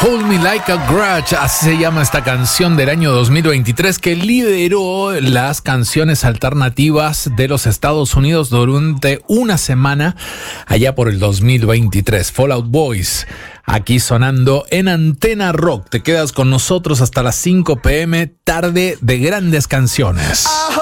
Hold Me Like a Grudge, así se llama esta canción del año 2023 que lideró las canciones alternativas de los Estados Unidos durante una semana allá por el 2023. Fall Out Boys, aquí sonando en Antena Rock. Te quedas con nosotros hasta las 5 p.m, tarde de grandes canciones.